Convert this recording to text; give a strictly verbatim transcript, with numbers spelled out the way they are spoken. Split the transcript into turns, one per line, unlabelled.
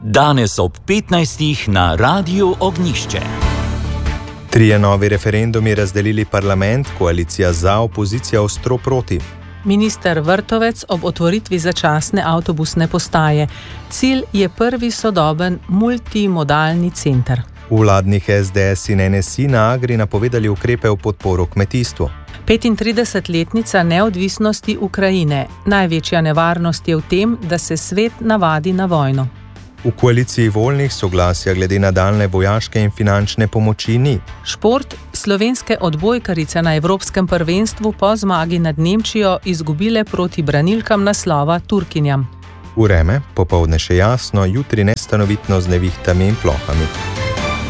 Danes ob petnajstih na Radiu Ognjišče.
Trije novi referendumi razdelili parlament, koalicija za, opozicija ostro proti.
Minister Vrtovec ob otvoritvi začasne avtobusne postaje. Cilj je prvi sodoben multimodalni center.
V vladnih es de es in en es i na Agri napovedali ukrepe v podporo kmetijstvu.
petintridesetletnica neodvisnosti Ukrajine. Največja nevarnost je v tem, da se svet navadi na vojno.
V koaliciji voljnih soglasja glede nadaljnje vojaške in finančne pomoči ni.
Šport. Slovenske odbojkarice na Evropskem prvenstvu po zmagi nad Nemčijo izgubile proti branilkam naslova Turkinjam.
Vreme, popoldne še jasno, jutri nestanovitno z nevihtami in plohami.